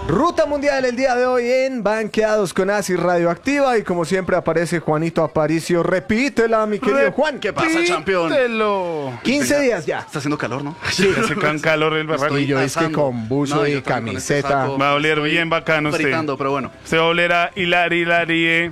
Ruta Mundial el día de hoy en Banqueados con Ácido Radioactiva y como siempre aparece Juanito Aparicio. Repítela, mi querido Juan. ¿Qué pasa, campeón? 15 días ya. Está haciendo calor, ¿no? Sí, hace con calor el barranco. Y yo es que asando. con buzo No, y yo también con este camiseta. saco. Va a oler Estoy bien bacano usted. fritando, pero bueno, Se va a oler a Hilari.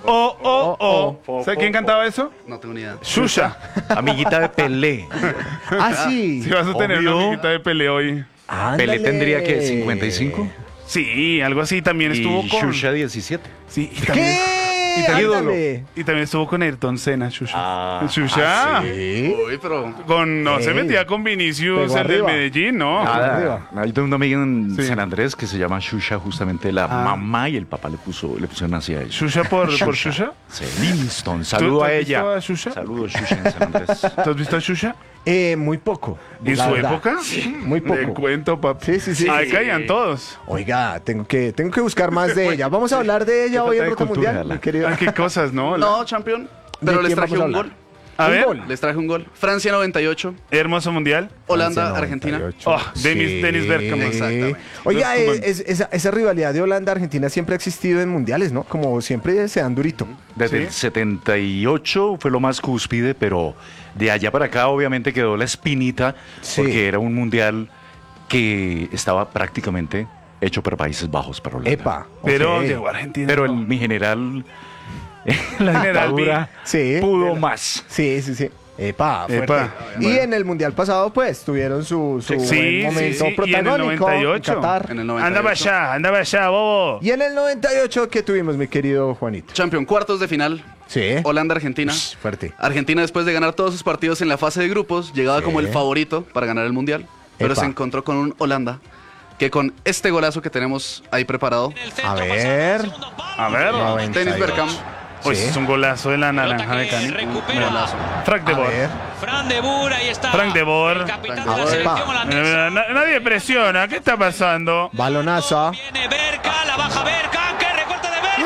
¿Sabe quién cantaba eso? no tengo ni idea. Shusha. Amiguita de Pelé. Ah, sí. Si vas a tener una Obvio. amiguita de Pelé hoy. Ándale. Pelé tendría que 55 Sí, algo así. También estuvo y con... Shusha 17. Sí, y también, ¿Qué? y también- Ándale. y también estuvo con Ayrton Senna, Shusha. Ah, Shusha. ¿Sí? Uy, pero No se Ey. metía con Vinicius, Pegó el del arriba. Medellín, ¿no. arriba. Hay un amigo en Sí. San Andrés que se llama Shusha, justamente la mamá y el papá le pusieron así a ella. Shusha por Shusha. Sí, Livingston, saludo ¿Tú a has ella. visto a Shusha? Saludos Shusha en San Andrés. ¿Tú has visto a Shusha? Muy poco. ¿En la su verdad. época? Muy poco. Le cuento, papi. Sí, sí, sí. Ahí caían todos. Oiga, tengo que buscar más de ella. Vamos a hablar de ella hoy en falta de Ruta cultura, Mundial, la- mi querido. Ah, qué cosas, ¿no? no, campeón. Pero ¿De les quién traje vamos a un hablar? gol. A Un ver, gol. Les traje un gol. Francia 98, hermoso mundial. Holanda, Francia Argentina. 98. Oh, Dennis Bergkamp. Exactamente. Oiga, Los- esa rivalidad de Holanda-Argentina siempre ha existido en mundiales, ¿no? Como siempre se dan durito. Desde Sí. el 78 fue lo más cúspide, pero de allá para acá obviamente quedó la espinita, Sí. porque era un mundial que estaba prácticamente hecho para Países Bajos, para Holanda. Epa. Pero ok. llegó a Argentina. Pero mi general, la General dictadura, Sí. pudo más. Sí, sí, sí. Epa, fuerte. Epa. Y en el mundial pasado, pues, tuvieron su Sí, buen sí, momento sí. Y en el protagónico. 98. en Qatar. En el Anda para allá, bobo. Y en el 98, ¿qué tuvimos, mi querido Juanito? Campeón, cuartos de final. Sí. Holanda-Argentina. Fuerte. Argentina, después de ganar todos sus partidos en la fase de grupos, llegaba Sí. como el favorito para ganar el mundial. Pero Epa. se encontró con un Holanda que con este golazo que tenemos ahí preparado, A ver. A ver. 98. Dennis Bergkamp, Pues Sí. es un golazo de la naranja de Cani. Recupera Frank de A Boer. ver. Fran de Boer, ahí está. Frank de Boer. El capitán Frank de de la Boer. selección holandesa. Nadie presiona. ¿Qué está pasando? Balonazo. Viene Berka, la baja Berka, que recorte de Berka.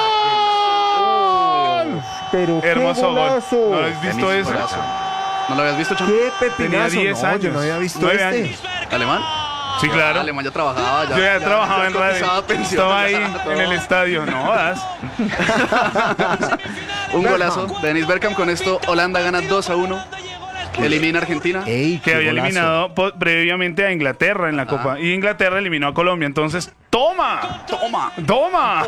Pero qué Hermoso gol. golazo. ¿No has visto Dennis eso? golazo. ¿No lo habías visto, Champion? Qué pepinazo. Tenía 10 No, años. yo no había visto 9 este. años. ¿Alemán? Sí, claro. Alemán ya trabajaba. Yo ya trabajaba en radio. cotizaba pensión, Estaba ahí ya, todo. en el estadio. No jodas. Un golazo de Dennis Bergkamp. Con esto, Holanda gana 2-1. Elimina a Argentina. Ey, Que qué había golazo. eliminado previamente a Inglaterra en la Copa. Y Inglaterra eliminó a Colombia. Entonces, ¡toma! Toma. ¡Toma!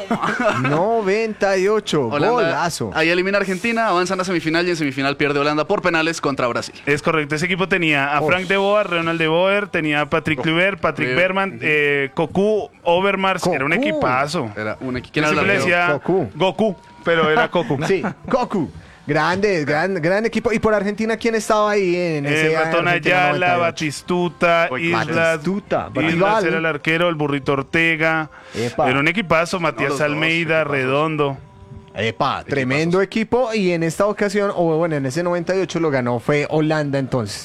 98. Holanda Golazo. ahí elimina a Argentina, avanzan a semifinal y en semifinal pierde Holanda por penales contra Brasil. Es correcto. Ese equipo tenía a Uf. Frank de Boer, Ronald de Boer, tenía a Patrick Kluivert, Patrick Kluivert. Berman, Cocu, Overmars. Era un Cocu. equipazo. Era un equipo. Yo ¿Quién era el siempre le arquero? decía Goku. Goku, pero era Cocu. Sí, Goku. Grande, gran equipo. ¿Y por Argentina quién estaba ahí en ese Ratón Argentina Ayala, 98? Batistuta, Uy, Islas, Batistuta, Islas Batibal. era el arquero, el Burrito Ortega. Epa. Era un equipazo, Matías los dos, Almeida, equipazos. Redondo. Epa, tremendo equipo. Y en esta ocasión, o bueno, en ese 98 lo ganó fue Holanda entonces.